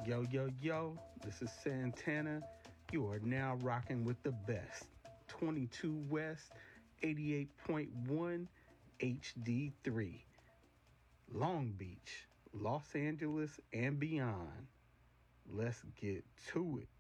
Yo, yo, yo, this is Santana. You are now rocking with the best. 22 West, 88.1 HD3. Long Beach, Los Angeles, and beyond. Let's get to it.